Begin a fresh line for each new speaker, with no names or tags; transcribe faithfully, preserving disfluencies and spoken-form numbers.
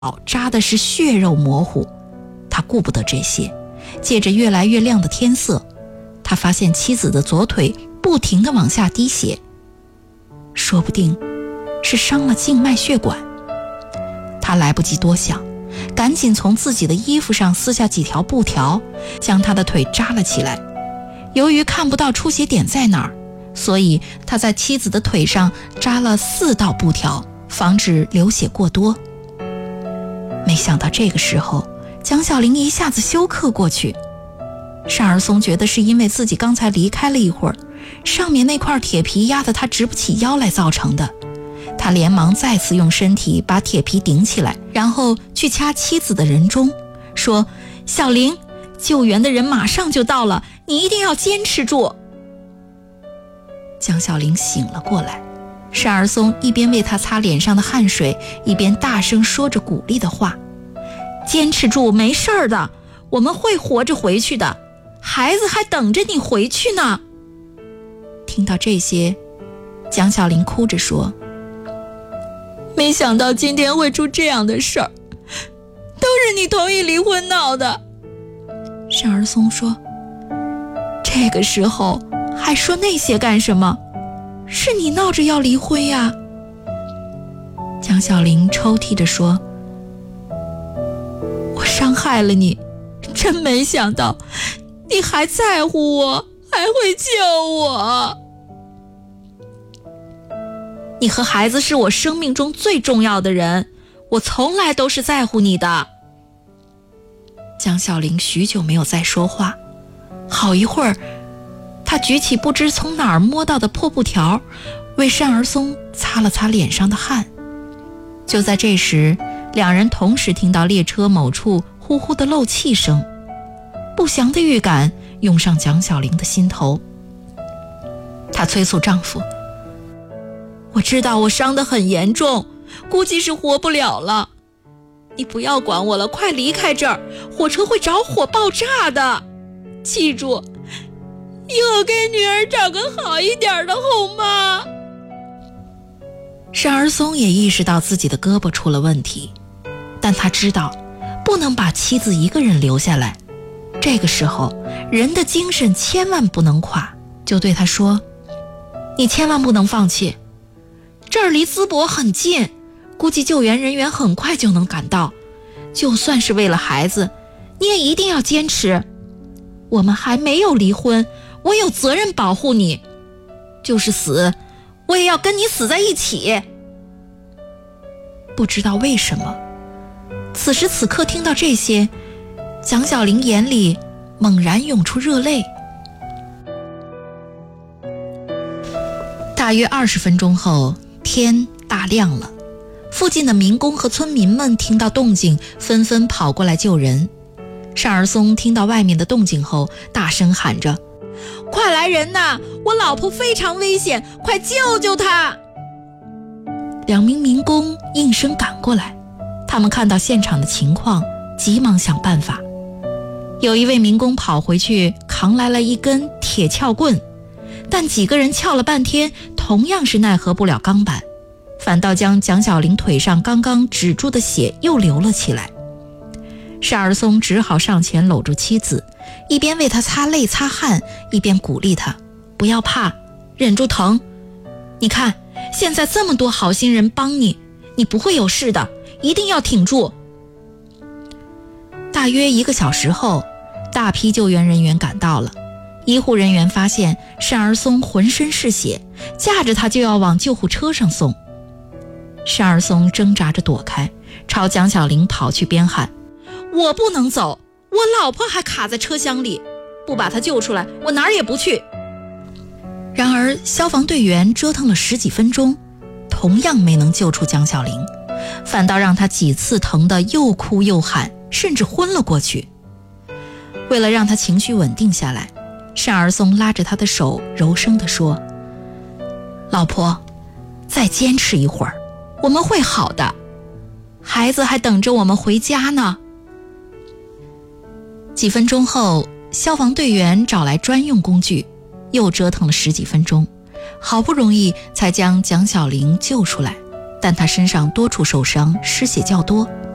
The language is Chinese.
扎的是血肉模糊。他顾不得这些，借着越来越亮的天色，他发现妻子的左腿不停地往下滴血，说不定是伤了静脉血管。他来不及多想，赶紧从自己的衣服上撕下几条布条，将他的腿扎了起来。由于看不到出血点在哪儿，所以他在妻子的腿上扎了四道布条，防止流血过多。没想到这个时候，蒋小玲一下子休克过去。单儿松觉得是因为自己刚才离开了一会儿，上面那块铁皮压得他直不起腰来造成的。他连忙再次用身体把铁皮顶起来，然后去掐妻子的人中，说：小玲，救援的人马上就到了，你一定要坚持住。蒋小玲醒了过来，单儿松一边为她擦脸上的汗水，一边大声说着鼓励的话：坚持住，没事儿的，我们会活着回去的，孩子还等着你回去呢。听到这些，蒋小玲哭着说：没想到今天会出这样的事儿，都是你同意离婚闹的。单儿松说：这个时候还说那些干什么？是你闹着要离婚呀。蒋小玲抽泣着说：我伤害了你，真没想到你还在乎我，还会救我。你和孩子是我生命中最重要的人，我从来都是在乎你的。蒋小玲许久没有再说话，好一会儿，她举起不知从哪儿摸到的破布条，为单儿松擦了擦脸上的汗。就在这时，两人同时听到列车某处呼呼的漏气声，不祥的预感涌上蒋小玲的心头。她催促丈夫：我知道我伤得很严重，估计是活不了了，你不要管我了，快离开这儿，火车会着火爆炸的。记住，以后给女儿找个好一点的好吗？单儿松也意识到自己的胳膊出了问题，但他知道不能把妻子一个人留下来。这个时候，人的精神千万不能垮，就对他说：你千万不能放弃，这儿离淄博很近，估计救援人员很快就能赶到，就算是为了孩子，你也一定要坚持。我们还没有离婚，我有责任保护你，就是死，我也要跟你死在一起。不知道为什么，此时此刻听到这些，蒋小玲眼里猛然涌出热泪。大约二十分钟后，天大亮了，附近的民工和村民们听到动静，纷纷跑过来救人。单儿松听到外面的动静后，大声喊着：快来人呐，我老婆非常危险，快救救她！两名民工应声赶过来，他们看到现场的情况，急忙想办法。有一位民工跑回去扛来了一根铁撬棍，但几个人撬了半天，同样是奈何不了钢板，反倒将蒋小玲腿上刚刚止住的血又流了起来。单儿松只好上前搂住妻子，一边为她擦泪擦汗，一边鼓励她：不要怕，忍住疼，你看现在这么多好心人帮你，你不会有事的，一定要挺住。大约一个小时后，大批救援人员赶到了。医护人员发现单儿松浑身是血，架着他就要往救护车上送。单儿松挣扎着躲开，朝蒋小玲跑去，边喊：我不能走，我老婆还卡在车厢里，不把她救出来，我哪儿也不去。然而消防队员折腾了十几分钟，同样没能救出蒋小玲，反倒让她几次疼得又哭又喊，甚至昏了过去。为了让她情绪稳定下来，单儿松拉着她的手，柔声地说：老婆，再坚持一会儿，我们会好的，孩子还等着我们回家呢。几分钟后，消防队员找来专用工具，又折腾了十几分钟，好不容易才将蒋小玲救出来，但她身上多处受伤，失血较多，